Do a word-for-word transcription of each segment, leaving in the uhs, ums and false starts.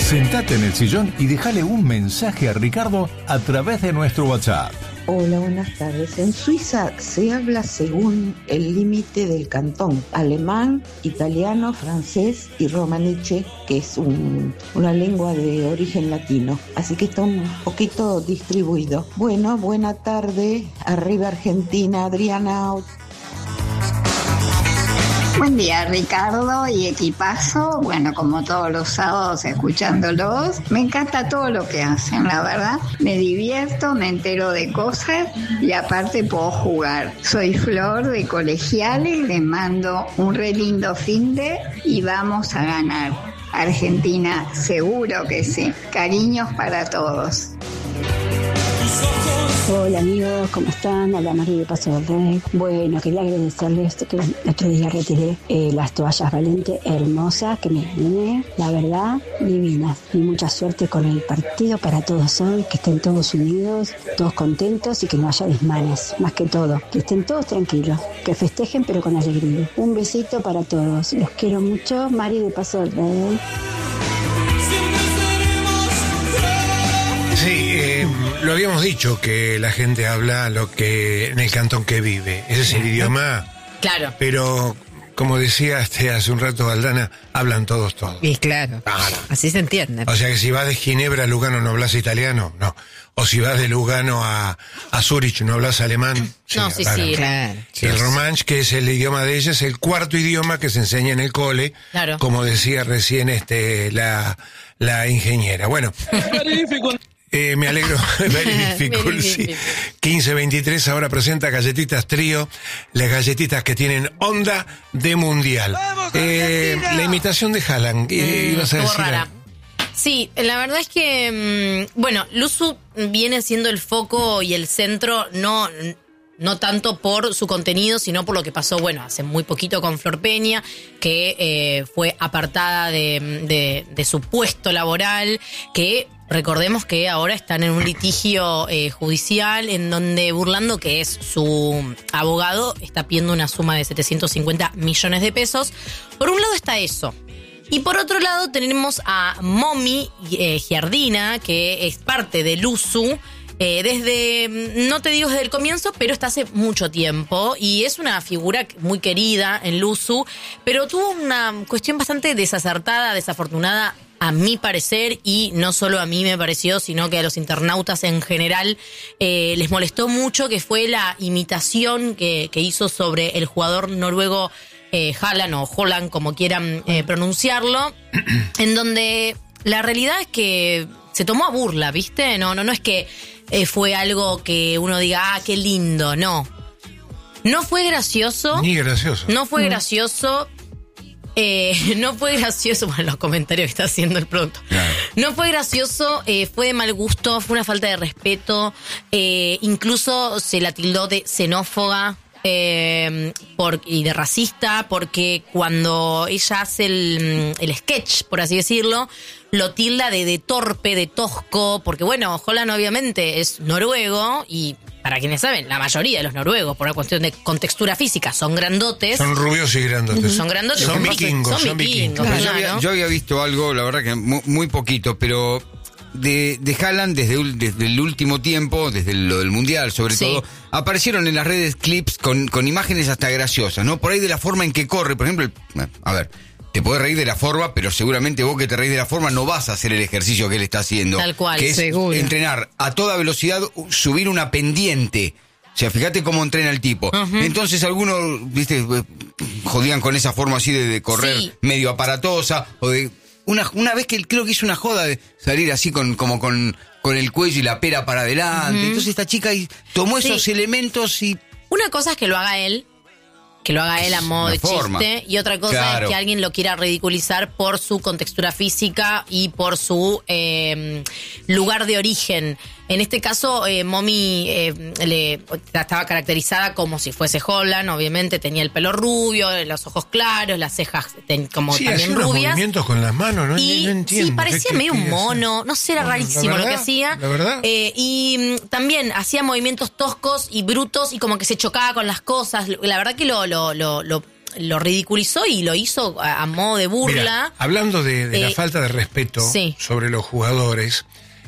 Sentate en el sillón y déjale un mensaje a Ricardo a través de nuestro WhatsApp. Hola, buenas tardes. En Suiza se habla según el límite del cantón: alemán, italiano, francés y romaniche, que es un, una lengua de origen latino. Así que está un poquito distribuido. Bueno, buena tarde. Arriba Argentina, Adriana. Buen día, Ricardo y equipazo. Bueno, como todos los sábados escuchándolos, me encanta todo lo que hacen, la verdad. Me divierto, me entero de cosas y aparte puedo jugar. Soy Flor de Colegiales, les mando un re lindo finde y vamos a ganar. Argentina, seguro que sí. Cariños para todos. Hola amigos, ¿cómo están? Habla María de Paso del Rey. Bueno, quería agradecerles esto que el otro día retiré eh, las toallas Valente hermosas que me gané, la verdad, divinas. Y mucha suerte con el partido para todos hoy, que estén todos unidos, todos contentos y que no haya desmanes, más que todo. Que estén todos tranquilos, que festejen pero con alegría. Un besito para todos, los quiero mucho. María de Paso del Rey. Sí, eh, lo habíamos dicho que la gente habla lo que en el cantón que vive. Ese es el idioma. Claro. Pero, como decía este hace un rato Aldana, hablan todos todos. Y claro, claro. Así se entiende. O sea que si vas de Ginebra a Lugano no hablas italiano, no. O si vas de Lugano a, a Zurich no hablas alemán. Sí, no, sí, hablan. sí, claro. El romanche, que es el idioma de ella, es el cuarto idioma que se enseña en el cole. Claro. Como decía recién este la, la ingeniera. Bueno. Eh, me alegro. Very difficult, sí. quince veintitrés ahora presenta Galletitas Trío, las galletitas que tienen onda de mundial. Eh, la imitación de Haaland, eh, ibas a decir. Rara. Sí, la verdad es que, bueno, Luzu viene siendo el foco y el centro, no... no tanto por su contenido, sino por lo que pasó, bueno, hace muy poquito con Flor Peña, que eh, fue apartada de, de, de su puesto laboral, que recordemos que ahora están en un litigio eh, judicial en donde Burlando, que es su abogado, está pidiendo una suma de setecientos cincuenta millones de pesos. Por un lado está eso. Y por otro lado tenemos a Momi eh, Giardina, que es parte de Luzu, Eh, desde, no te digo desde el comienzo, pero está hace mucho tiempo y es una figura muy querida en Luzu, pero tuvo una cuestión bastante desacertada, desafortunada a mi parecer, y no solo a mí me pareció, sino que a los internautas en general eh, les molestó mucho, que fue la imitación que, que hizo sobre el jugador noruego eh, Haaland o Holland, como quieran eh, pronunciarlo, en donde la realidad es que se tomó a burla, ¿viste? No, no, no es que Eh, fue algo que uno diga, ah, qué lindo, no. No fue gracioso. Ni gracioso. No fue gracioso. Eh, no fue gracioso, bueno, los comentarios que está haciendo el producto. Claro. No fue gracioso, eh, fue de mal gusto, fue una falta de respeto. Eh, incluso se la tildó de xenófoba. Eh, por, y de racista, porque cuando ella hace el, el sketch, por así decirlo, lo tilda de, de torpe, de tosco, porque bueno, Holland obviamente es noruego y para quienes saben, la mayoría de los noruegos, por una cuestión de contextura física, son grandotes. Son rubios y grandotes. Son grandotes. Son vikingos. Son, son vikingos. Claro. Yo, había, yo había visto algo, la verdad que muy, muy poquito, pero de, de Haaland desde, desde el último tiempo, desde lo del Mundial sobre sí. todo, aparecieron en las redes clips con, con imágenes hasta graciosas, ¿no? Por ahí de la forma en que corre, por ejemplo, el, a ver, te podés reír de la forma, pero seguramente vos que te reís de la forma no vas a hacer el ejercicio que él está haciendo. Tal cual, que es seguro. Entrenar a toda velocidad, subir una pendiente. O sea, fíjate cómo entrena el tipo. Uh-huh. Entonces algunos, viste, jodían con esa forma así de, de correr sí. medio aparatosa, o de... Una, una vez que creo que hizo una joda de salir así con como con, con el cuello y la pera para adelante. Uh-huh. Entonces esta chica tomó esos sí. elementos y... Una cosa es que lo haga él, que lo haga él a modo de forma. chiste, y otra cosa claro. es que alguien lo quiera ridiculizar por su contextura física y por su eh, lugar de origen. En este caso, eh, Momi eh, le, estaba caracterizada como si fuese Holland, obviamente tenía el pelo rubio, los ojos claros, las cejas ten, como sí, también hacía rubias. Movimientos con las manos, ¿no? Y no entiendo. Sí, parecía ¿Qué, medio qué, un qué mono, no sé, era bueno, rarísimo verdad, lo que hacía. La verdad. Eh, y también hacía movimientos toscos y brutos y como que se chocaba con las cosas. La verdad que lo, lo, lo, lo lo ridiculizó y lo hizo a, a modo de burla. Mirá, hablando de, de eh, la falta de respeto sí. sobre los jugadores,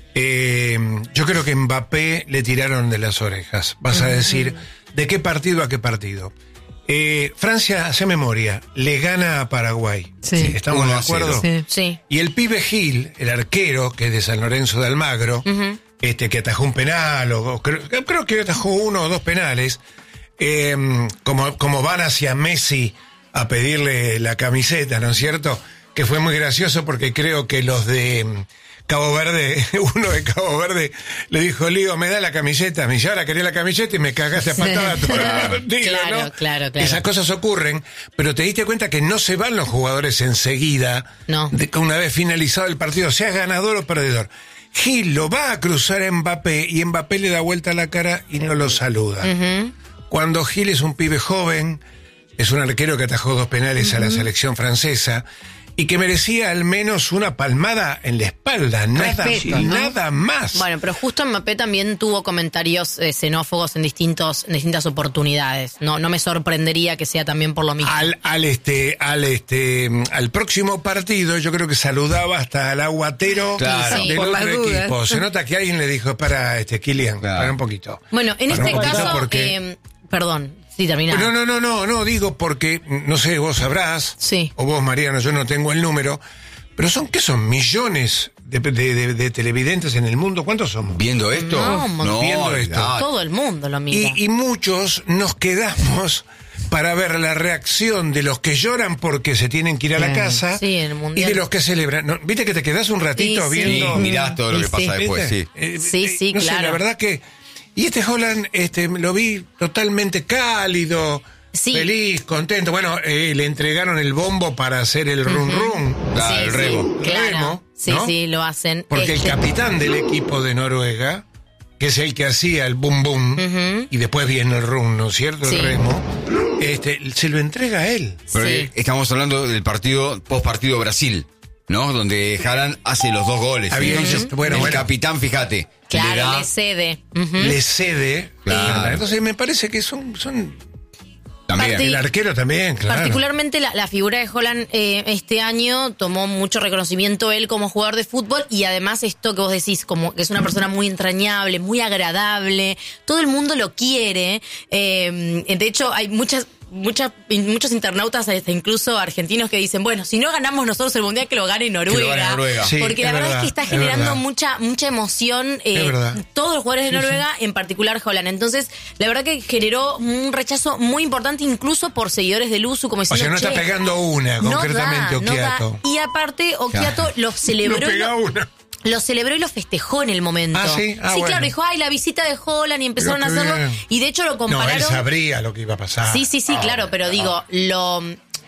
eh, yo creo que Mbappé le tiraron de las orejas. Vas uh-huh. a decir, ¿de qué partido a qué partido? Eh, Francia, hace memoria, le gana a Paraguay. Sí. ¿Estamos de acuerdo? Sí. sí. Y el pibe Gil, el arquero, que es de San Lorenzo de Almagro, uh-huh. este que atajó un penal, o, o creo, creo que atajó uno o dos penales, eh, como, como van hacia Messi a pedirle la camiseta, ¿no es cierto? Que fue muy gracioso porque creo que los de Cabo Verde, uno de Cabo Verde le dijo, Lío, me da la camiseta, me dice, ahora quería la camiseta y me cagaste a patada toda la partida, claro, ¿no? claro, claro. Esas cosas ocurren, pero te diste cuenta que no se van los jugadores enseguida, no. de, una vez finalizado el partido, sea ganador o perdedor. Gil lo va a cruzar a Mbappé y Mbappé le da vuelta la cara y no lo saluda. Uh-huh. Cuando Gil es un pibe joven, es un arquero que atajó dos penales uh-huh. a la selección francesa y que merecía al menos una palmada en la espalda, nada, Respeto, ¿no? nada más. Bueno, pero justo Mbappé también tuvo comentarios eh, xenófobos en distintos, en distintas oportunidades. No, no me sorprendería que sea también por lo mismo. Al, al este, al este, al próximo partido, yo creo que saludaba hasta al aguatero claro. sí, del por otro las dudas. equipo. Se nota que alguien le dijo, para este Kylian, claro. para un poquito. Bueno, en para este caso, porque... eh, perdón. Sí, termina. No, no, no, no, no, digo porque, no sé, vos sabrás, sí. o vos, Mariano, yo no tengo el número, pero son, ¿qué son? ¿Millones de, de, de, de televidentes en el mundo? ¿Cuántos somos? ¿Viendo esto? No, no viendo esto. Todo el mundo lo mira. Y, y muchos nos quedamos para ver la reacción de los que lloran porque se tienen que ir a la casa sí, en el mundial. Y de los que celebran. ¿No? ¿Viste que te quedás un ratito sí, viendo? Sí, mirás todo lo sí, que pasa sí. después, sí. Eh, Sí, eh, sí, no claro. sé, la verdad que... Y este Haaland, este, lo vi totalmente cálido, sí. feliz, contento. Bueno, eh, le entregaron el bombo para hacer el run Uh-huh. run. Claro, sí, el sí, remo. claro. Remo, sí, ¿no? sí, lo hacen. Porque este... el capitán del equipo de Noruega, que es el que hacía el bum bum, Uh-huh. y después viene el run, ¿no es cierto? Sí. El remo, este, se lo entrega a él. Pero Sí. estamos hablando del partido, post partido Brasil, ¿no? Donde Haaland hace los dos goles. Había Entonces, dicho, bueno, el bueno. capitán, fíjate, Claro, le da... le cede. Uh-huh. Le cede. Claro. Entonces me parece que son... son También. Parti- el arquero también, claro. Particularmente la, la figura de Haaland eh, este año tomó mucho reconocimiento él como jugador de fútbol y además esto que vos decís, como que es una persona muy entrañable, muy agradable, todo el mundo lo quiere. Eh, de hecho, hay muchas... Muchas, muchos internautas, hasta incluso argentinos, que dicen, bueno, si no ganamos nosotros el mundial, que lo gane Noruega. Que lo gane Noruega. Sí, porque es la verdad, verdad, es que está es generando verdad. mucha mucha emoción eh, Es verdad. todos los jugadores de Sí, Noruega, en particular Haaland. Entonces, la verdad que generó un rechazo muy importante incluso por seguidores del Usu, como O diciendo, sea, no está "Che, pegando una, no concretamente, da, no da". Okiato. Y aparte, Okiato Claro. lo celebró. No y pega lo- una. Lo celebró y lo festejó en el momento. Ah, ¿sí? Ah, bueno. claro, dijo, ay, la visita de Haaland, y empezaron Pero a qué hacerlo. bien. Y de hecho lo No, compararon. él sabría lo que iba a pasar. Sí, sí, sí, Ah, claro, pero digo, lo,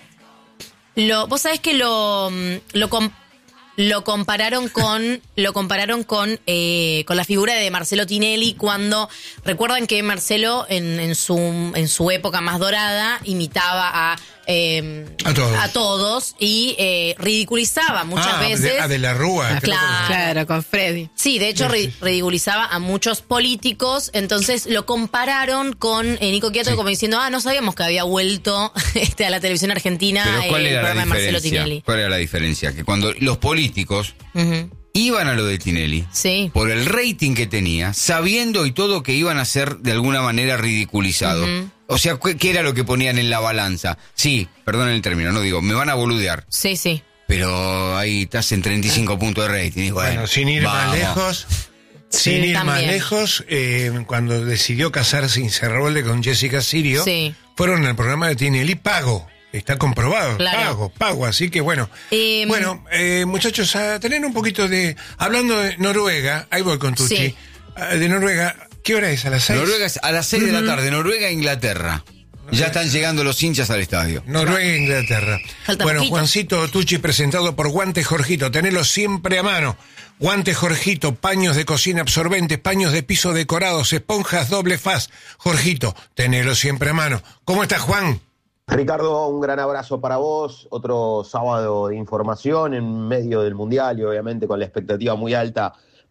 lo, vos sabés que lo, lo, com- lo compararon con, lo compararon con, eh, con la figura de Marcelo Tinelli cuando, recuerdan que Marcelo en, en su, en su época más dorada imitaba a, eh, A todos. a todos y eh, ridiculizaba muchas ah, veces. De, ah, de la Rúa. creo que- Claro. Claro, con Freddy. Sí, de hecho ri- ridiculizaba a muchos políticos, entonces lo compararon con eh, Nico Quiato, Sí. como diciendo, ah, no sabíamos que había vuelto este, a la televisión argentina Pero ¿cuál eh, el era la programa de Marcelo diferencia? Tinelli. ¿Cuál era la diferencia? Que cuando los políticos Ujú. iban a lo de Tinelli, Sí. por el rating que tenía, sabiendo y todo que iban a ser de alguna manera ridiculizados. Ujú. O sea, ¿qué qué era lo que ponían en la balanza? Sí, perdonen el término, no digo, me van a boludear, Sí, sí. pero ahí estás en treinta y cinco puntos de rating. Y bueno, Bueno, sin ir más vamos. lejos, sin ir más también. lejos, eh, cuando decidió casarse Incerrolde con Jessica Sirio, Sí. fueron al programa de Tinelli pago. Está comprobado, Claro. pago, pago. Así que bueno, Eh, bueno, eh, muchachos, a tener un poquito de... Hablando de Noruega, ahí voy con Tucci. Sí. Ah, de Noruega, ¿qué hora es? ¿A las seis? Noruega es a las seis de la tarde, Noruega e Inglaterra. Ya están llegando los hinchas al estadio. Noruega e Inglaterra. Falta bueno, poquito. Juancito Tucci presentado por Guante Jorgito. Tenelo siempre a mano. Guante Jorgito, paños de cocina absorbentes, paños de piso decorados, esponjas doble faz. Jorgito, tenelo siempre a mano. ¿Cómo estás, Juan? Ricardo, un gran abrazo para vos. Otro sábado de información en medio del Mundial y obviamente con la expectativa muy alta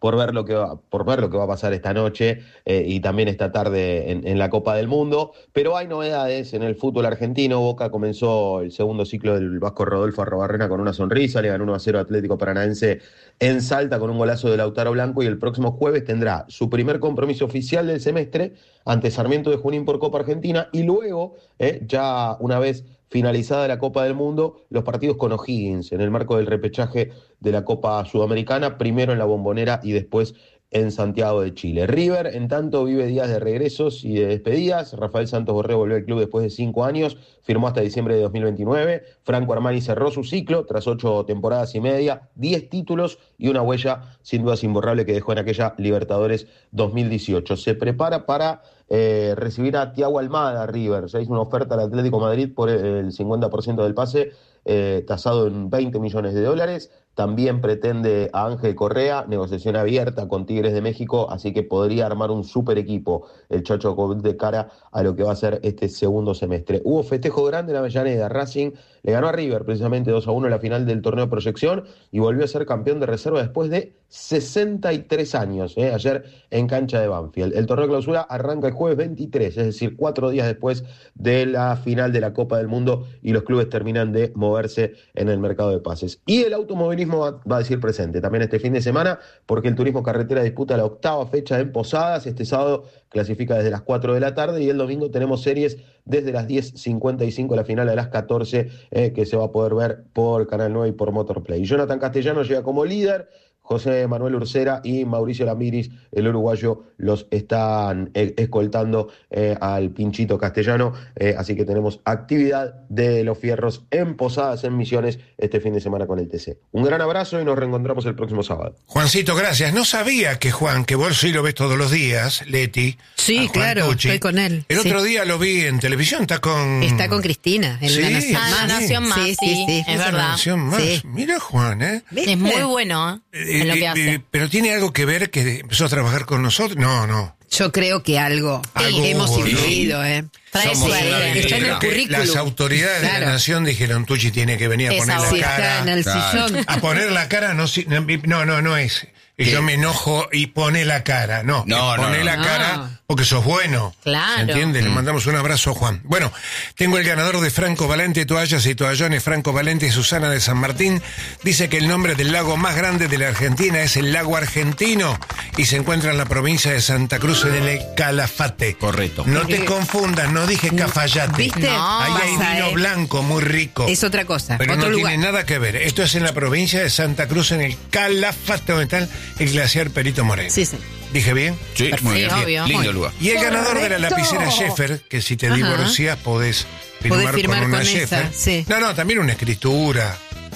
por ver lo que va, por ver lo que va a pasar esta noche eh, y también esta tarde en, en la Copa del Mundo. Pero hay novedades en el fútbol argentino. Boca comenzó el segundo ciclo del Vasco Rodolfo Arrobarrena con una sonrisa, le ganó uno a cero Atlético Paranaense en Salta con un golazo de Lautaro Blanco, y el próximo jueves tendrá su primer compromiso oficial del semestre ante Sarmiento de Junín por Copa Argentina, y luego, eh, ya una vez finalizada la Copa del Mundo, los partidos con O'Higgins en el marco del repechaje de la Copa Sudamericana, primero en la Bombonera y después en Santiago de Chile. River, en tanto, vive días de regresos y de despedidas. Rafael Santos Borré volvió al club después de cinco años, firmó hasta diciembre de dos mil veintinueve. Franco Armani cerró su ciclo tras ocho temporadas y media, diez títulos y una huella sin dudas imborrable que dejó en aquella Libertadores dos mil dieciocho. Se prepara para eh, recibir a Thiago Almada, River. Ya hizo una oferta al Atlético Madrid por el cincuenta por ciento del pase, eh, tasado en veinte millones de dólares. También pretende a Ángel Correa, negociación abierta con Tigres de México, así que podría armar un super equipo el Chacho Coudet de cara a lo que va a ser este segundo semestre. Hubo festejo grande en Avellaneda. Racing le ganó a River precisamente dos a uno en la final del torneo de proyección y volvió a ser campeón de reserva después de sesenta y tres años, ¿eh? Ayer en cancha de Banfield. El torneo de clausura arranca el jueves veintitrés, es decir, cuatro días después de la final de la Copa del Mundo, y los clubes terminan de moverse en el mercado de pases. Y el automovilismo va, va a decir presente también este fin de semana, porque el turismo carretera disputa la octava fecha en Posadas. Este sábado clasifica desde las cuatro de la tarde y el domingo tenemos series desde las diez cincuenta y cinco, la final a las catorce, eh, que se va a poder ver por Canal nueve y por Motorplay. Jonathan Castellano llega como líder. José Manuel Ursera y Mauricio Lamiris, el uruguayo, los están eh, escoltando eh, al Pinchito Castellano, eh, así que tenemos actividad de los fierros en Posadas, en Misiones, este fin de semana con el T C. Un gran abrazo y nos reencontramos el próximo sábado. Juancito, gracias. No sabía que Juan, que vos sí lo ves todos los días, Leti. Sí, claro, Tucci. Estoy con él. El sí. otro día lo vi en televisión, está con... Está con Cristina, en sí, La Nación ah, Más. La Nación Más, sí, sí, sí, es es verdad. La Nación Más. Sí. Mira, Juan, ¿eh? Es muy bueno, ¿eh? En lo que hace. Eh, pero tiene algo que ver que empezó a trabajar con nosotros. No, no. Yo creo que algo, Algo hemos hubo, influido, ¿no? ¿eh? Trae Somos suerte. una Está en el Que currículum. las autoridades Claro. de la nación dijeron, Tucci tiene que venir a Esa poner la voz. Si cara. está en el Claro. sillón. A poner la cara no, si- no, no, no es. Y yo me enojo y pone la cara. No, No, no, pone no. la No. cara porque sos bueno. Claro. ¿Se entiende? Le mandamos un abrazo a Juan. Bueno, tengo el ganador de Franco Valente, toallas y toallones Franco Valente, Susana de San Martín. Dice que el nombre del lago más grande de la Argentina es el lago Argentino y se encuentra en la provincia de Santa Cruz, en el Calafate. Correcto. No te confundas, no dije Cafayate. ¿Viste? No. Ahí hay Pasa, vino ¿eh? blanco muy rico. Es otra cosa, Pero otro no lugar. tiene nada que ver. Esto es en la provincia de Santa Cruz, en el Calafate, donde está el glaciar Perito Moreno. Sí, sí. ¿Dije bien? Sí, muy bien. obvio. Lindo Muy. lugar. Y el ganador de la lapicera Sheffer, que si te Ajá. divorcias podés firmar, Podés firmar con una con Sheffer. esa, sí. No, no, también una escritura,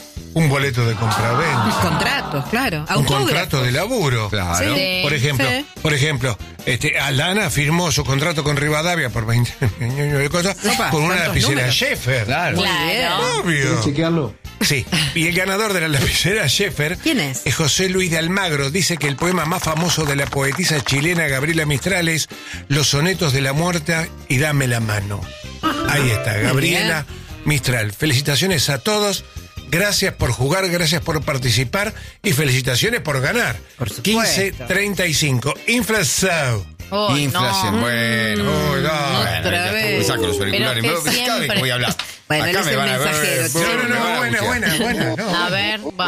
un boleto de compraventa, Contratos, claro. un Autógrafos. contrato de laburo. Claro. Sí. Por ejemplo, Sí. por ejemplo, este, Alana firmó su contrato con Rivadavia por veinte años de cosas Opa, con una ¿cuántos lapicera números? Sheffer. Claro. Claro. Obvio. chequearlo? Sí, y el ganador de la lapicera Sheffer ¿Quién es? José Luis de Almagro. Dice que el poema más famoso de la poetisa chilena Gabriela Mistral es Los sonetos de la muerte y dame la mano. Ahí está, Gabriela Mistral. Felicitaciones a todos. Gracias por jugar, gracias por participar y felicitaciones por ganar. Por supuesto. quince treinta y cinco. Inflación. Oh, Inflación, no. bueno. Oh, no. Otra Bueno, vez. Me saco los auriculares. Pero que Me- cada vez que siempre. voy a hablar. Bueno, él Acá es me el van a ver. mensajero, No, chico. no, me van no, a buena, bucear. buena, buena. No. A ver, va.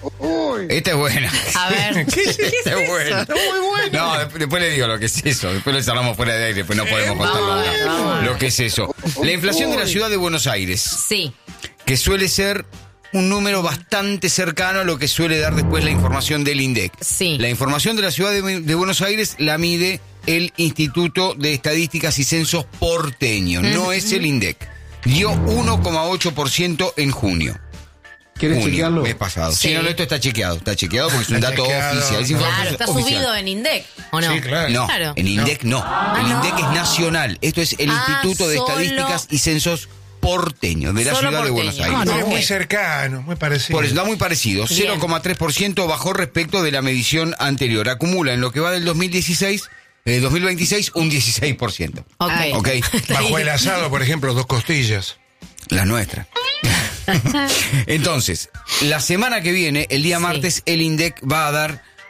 Esta es buena. A ver. ¿Qué es Esta es buena. Está muy bueno. No, después, después le digo lo que es eso. Después lo cerramos fuera de aire. Después no podemos contarlo vamos, ahora. vamos. Lo que es eso. La inflación de la ciudad de Buenos Aires, Sí. que suele ser un número bastante cercano a lo que suele dar después la información del INDEC. Sí. La información de la ciudad de, de Buenos Aires la mide el Instituto de Estadísticas y Censos porteño, no es el INDEC. Dio uno coma ocho por ciento en junio. ¿Quieres Junio, chequearlo? mes pasado. Sí. Sí. no, no, esto está chequeado. Está chequeado porque es un Está dato chequeado. oficial. Es Claro, información está oficial. subido en INDEC, ¿o no? Sí, claro. No, Claro. en INDEC no. el no. INDEC es nacional. Esto es el Ah, Instituto de solo- Estadísticas y Censos porteño, de la Solo ciudad de porteño. Buenos Aires. Ah, no, Es muy ok. cercano, muy parecido. Por eso da muy parecido. Bien. cero coma tres por ciento bajó respecto de la medición anterior. Acumula en lo que va del dos mil dieciséis, eh, dos mil veintiséis, un dieciséis por ciento. Ok. Ay. Ok. Bajo el asado, por ejemplo, dos costillas. La nuestra. Entonces, la semana que viene, el día Sí. martes, el INDEC va a dar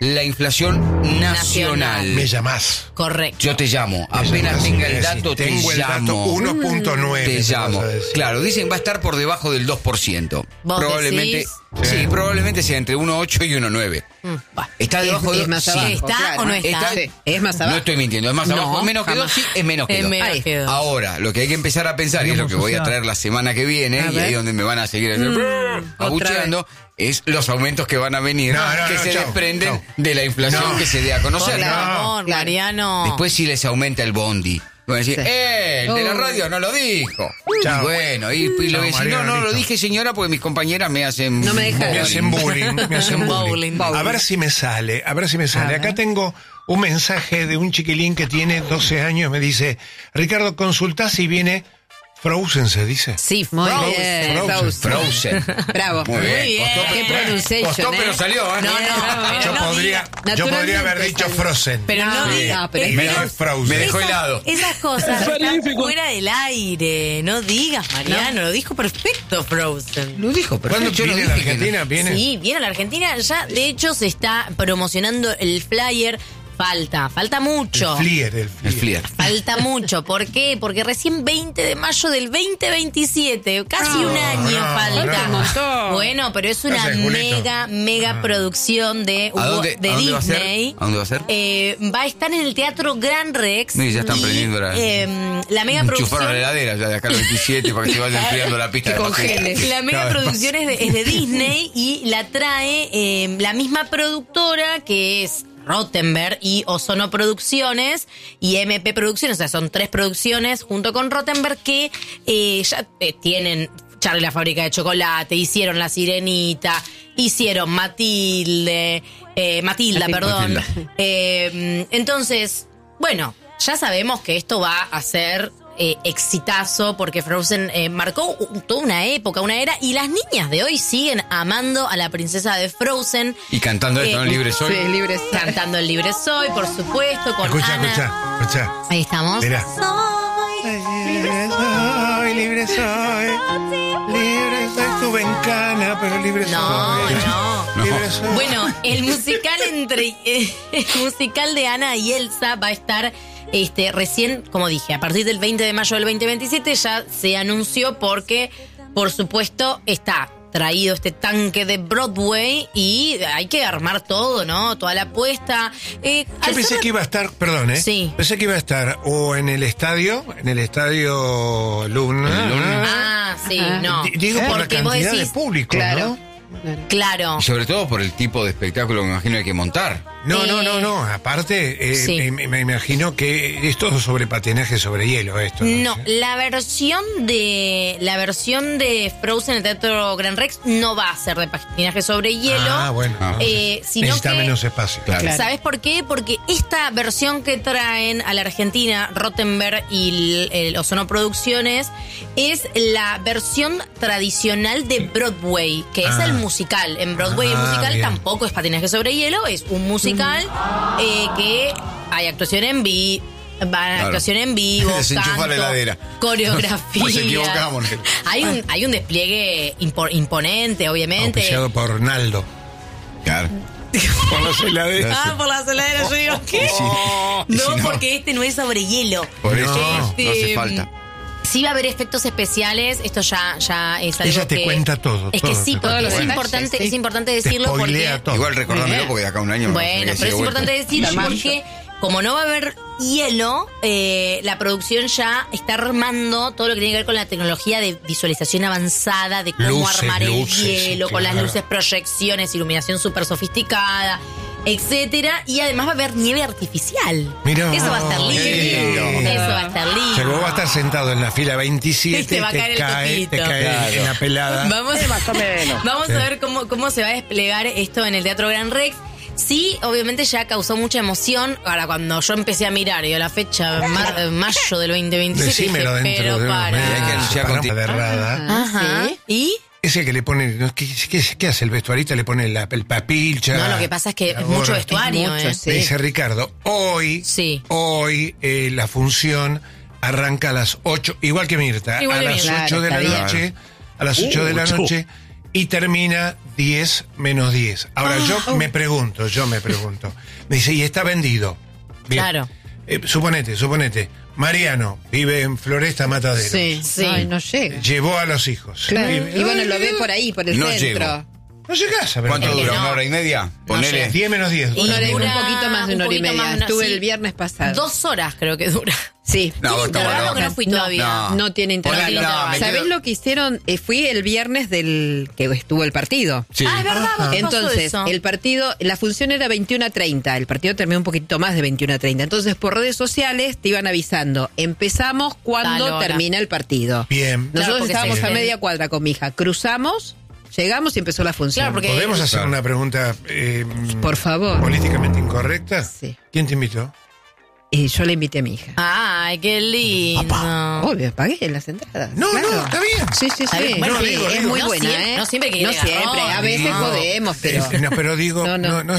la inflación nacional. Me llamás. Correcto. Yo te llamo. Apenas tenga el dato, te Tengo el dato llamo. uno punto nueve. Te llamo. vas a decir. Claro, dicen va a estar por debajo del dos por ciento. ¿Vos Probablemente. decís? Sí, Sí. probablemente sea entre uno coma ocho y uno coma nueve. Mm, bah. ¿Está debajo Es- de es más sí. abajo. ¿Está claro. o no está? Está- Sí, es más No abajo. estoy mintiendo, es más No, abajo, menos que jamás. dos, sí, es menos que Es dos. menos Ahí. que dos. Ahora, lo que hay que empezar a pensar, y es lo que voy a traer la semana que viene, A y ver. ahí donde me van a seguir Mm, abucheando, es los aumentos que van a venir, No, no, que no, se chau, desprenden chau. de la inflación No. que se dé a conocer. Por Claro. favor, Claro. Mariano. Después si les aumenta el bondi. Van a decir, Sí. ¡eh! El de la Oh. radio no lo dijo. Chao. Y bueno, y, y le voy a Chao, decir, no, Mariano, no lo listo. dije, señora, porque mis compañeras me hacen... No me dejaron. Me hacen bullying, me hacen Bowling. bullying. A ver si me sale, a ver si me sale. A Acá ver. tengo un mensaje de un chiquilín que tiene doce años, me dice, Ricardo, consultá si viene Frozen, se dice. Sí, Muy Frozen. bien. Frozen. Frozen. Bravo. Muy bien. bien. Costó, Qué pero- pronunciation, costó, ¿eh? pero salió, ¿eh? No, no, pero Yo no podría, diga- yo podría haber naturalmente dicho salió. Frozen. Pero no, No, diga. no, pero es me que- dejó Frozen. Me dejó Esas- helado. Esas cosas están fuera del aire. No digas, Mariano. Lo dijo perfecto, Frozen. Lo dijo, pero ¿Cuándo yo no viene la dije que no. Argentina? ¿Viene? Sí, viene a la Argentina. Ya, de hecho, se está promocionando el flyer. Falta, falta mucho. El Flier, el El Flier. Flier. Falta mucho. ¿Por qué? Porque recién veinte de mayo del veinte veintisiete, casi un año no, falta. no. montón. Bueno, pero es una No sé, Julito. mega, mega Ah. producción de, ¿A dónde, de a dónde va a ser? Disney. ¿A dónde va a ser? Eh, va a estar en el Teatro Gran Rex. Mira, ya están y, prendiendo la- eh, la mega Enchufaron producción. la heladera ya de acá al veintisiete para que se vaya enfriando la pista Que de congele. pastel. La mega Claro. producción es de, es de Disney y la trae eh, la misma productora que es Rottenberg y Ozono Producciones y M P Producciones, o sea, son tres producciones junto con Rottenberg que eh, ya eh, tienen Charlie la fábrica de chocolate, hicieron La Sirenita, hicieron Matilde, eh, Matilda, Matilda. perdón. Matilda. Eh, entonces, bueno, ya sabemos que esto va a ser eh, exitazo porque Frozen eh, marcó un- toda una época, una era, y las niñas de hoy siguen amando a la princesa de Frozen. Y cantando esto, Eh, ¿no? Libre soy. Sí, libre. Cantando el Libre Soy, por supuesto, con Escucha, Ana. escucha, escucha. Ahí estamos. Mira. Soy Libre soy, libre soy, libre soy, estuve en cana, pero libre No, soy. no. Libre soy. Bueno, el musical entre eh, el musical de Ana y Elsa va a estar este recién, como dije, a partir del veinte de mayo del veinte veintisiete ya se anunció porque, por supuesto, está traído este tanque de Broadway y hay que armar todo, ¿no? Toda la apuesta. Eh, Yo al pensé ser- que iba a estar, perdón, ¿eh? Sí. Pensé que iba a estar o en el estadio, en el estadio Luna. Ah, sí, Ajá. no. D- Digo por la Porque vos cantidad de decís, público, Claro. ¿no? claro. Y sobre todo por el tipo de espectáculo que me imagino hay que montar. No, Eh, no, no, no. Aparte, eh, sí. me, me imagino que es todo sobre patinaje sobre hielo esto. No, la versión de la versión de Frozen en el Teatro Gran Rex no va a ser de patinaje sobre hielo. Ah, bueno. Ah. Eh, sino Necesita que- menos espacio. Claro. Claro. ¿Sabes por qué? Porque esta versión que traen a la Argentina, Rottenberg y el, el Ozono Producciones, es la versión tradicional de Broadway, que es Ah. el musical. En Broadway el Ah, musical bien. tampoco es patinaje sobre hielo, es un musical eh, que hay actuación en vivo. Actuación en vivo, Desenchufa canto, la heladera. coreografía. Nos equivocamos. Hay un, hay un despliegue impo- imponente, obviamente. Auspiciado por Naldo. Claro. Por los heladeros. Ah, por la heladera, yo digo, ¿qué? Sí. Y No, si no, porque este no es sobre hielo. por eso No. no, Este, no hace falta. Sí va a haber efectos especiales, esto ya, ya es algo Ella te que... cuenta todo, Es que todo sí, te porque cuenta. es Todos los importante, detalles, sí. es importante Te decirlo spoilea porque... todo. Igual recordámelo porque de acá a un año me Bueno, voy a pero decir es de vuelta. importante decir La porque como no va a haber hielo, eh, la producción ya está armando todo lo que tiene que ver con la tecnología de visualización avanzada, de cómo Luces, armar el luces, hielo, sí, con las claro. luces, proyecciones, iluminación súper sofisticada, etcétera. Y además va a haber nieve artificial. Mirá. Eso va a estar Qué lindo. lindo. Eso va a estar O lindo. sea, vos vas a estar sentado en la fila veintisiete, Te va a caer te el cae, te copito. cae Claro. en la pelada. Vamos, Vamos a ver cómo, cómo se va a desplegar esto en el Teatro Gran Rex. Sí, obviamente ya causó mucha emoción. Ahora, cuando yo empecé a mirar, y a la fecha, mar- eh, mayo del veinte veintisiete, Decímelo dije, dentro pero de unos para. meses. Hay que anunciar Para contigo. una derrada. Ajá. Sí. ¿Y? Ese que le pone, ¿no? ¿qué, qué, qué hace el vestuarista? Le pone la, el papilcha. No, lo que pasa es que la es mucho gorra. vestuario, mucho, ¿eh? sí. Me dice Ricardo, hoy, Sí. hoy eh, la función arranca a las ocho, igual que Mirta, Igual a que las Mirta. ocho de la Claro, está noche, a las ocho de la Ocho. noche, y termina diez menos diez. Ahora, Ah, yo oh. me pregunto, yo me pregunto. Me dice, y está vendido. Bien. Claro. Eh, suponete, suponete. Mariano vive en Floresta Matadero. Sí, Sí. Ay, no llega. Llevó a los hijos. Claro. Y- Y bueno, lo ve por ahí, por el No centro. llego. No llegás a ver. ¿Cuánto Es que dura? no. ¿Una hora y media? Ponele. llega. diez menos diez. Y Una hora y dura un poquito más de una un hora y poquito media. más de una- Estuve sí. el viernes pasado. Dos horas creo que dura. Sí. No, ¿Tiene está intervalo bueno. que no fui No, todavía? no. No tiene intervalo. Ponele, no, me ¿Sabés quedo- lo que hicieron? Eh, fui el viernes del que estuvo el partido. Sí. Ah, es verdad, ¿por qué pasó Entonces, eso? el partido, la función era veintiuno a treinta. El partido terminó un poquito más de veintiuno a treinta. Entonces, por redes sociales te iban avisando. Empezamos Tal cuando hora. termina el partido. Bien. Claro, Nosotros porque estábamos se- a media cuadra con mi hija. Cruzamos, llegamos y empezó la función. Claro, porque- ¿Podemos hacer Claro. una pregunta eh, Por favor. políticamente incorrecta? Sí. ¿Quién te invitó? Y yo le invité a mi hija. Ay, qué lindo. Obvio, pagué las entradas. No, claro. no, está bien. Sí, sí, Está sí. bien, bueno, Sí, digo, es digo. muy No buena, siempre- ¿eh? no siempre que No llegue siempre, garrón. a veces No. podemos, pero... Eh, no, pero digo, No, no, no. no,